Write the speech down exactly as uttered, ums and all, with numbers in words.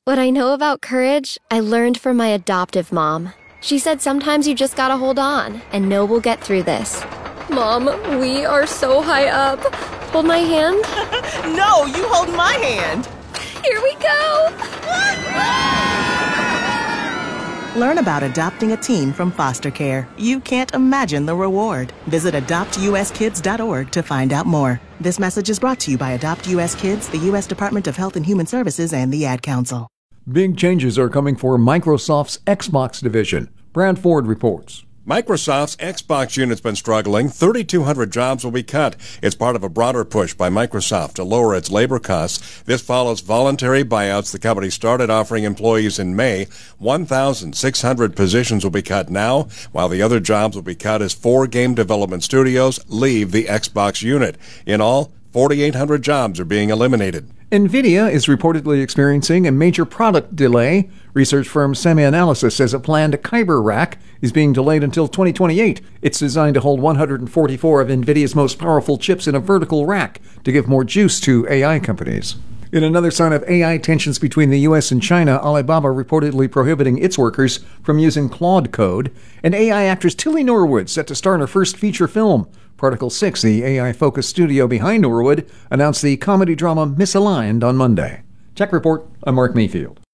What I know about courage, I learned from my adoptive mom. She said sometimes you just gotta hold on and know we'll get through this. Mom, we are so high up. Hold my hand. No, you hold my hand. Here we go. Learn about adopting a teen from foster care. You can't imagine the reward. Visit adopt u s kids dot org to find out more. This message is brought to you by Adopt U S Kids, the U S Department of Health and Human Services, and the Ad Council. Big changes are coming for Microsoft's Xbox division. Brad Ford reports. Microsoft's Xbox unit's been struggling. thirty-two hundred jobs will be cut. It's part of a broader push by Microsoft to lower its labor costs. This follows voluntary buyouts the company started offering employees in May. one thousand six hundred positions will be cut now, while the other jobs will be cut as four game development studios leave the Xbox unit. In all, forty-eight hundred jobs are being eliminated. NVIDIA is reportedly experiencing a major product delay. Research firm SemiAnalysis says a planned Kyber rack is being delayed until twenty twenty-eight. It's designed to hold one hundred forty-four of NVIDIA's most powerful chips in a vertical rack to give more juice to A I companies. In another sign of A I tensions between the U S and China, Alibaba reportedly prohibiting its workers from using Claude code, and A I actress Tilly Norwood set to star in her first feature film. Particle six, the A I-focused studio behind Norwood, announced the comedy drama Misaligned on Monday. Tech Report, I'm Mark Mayfield.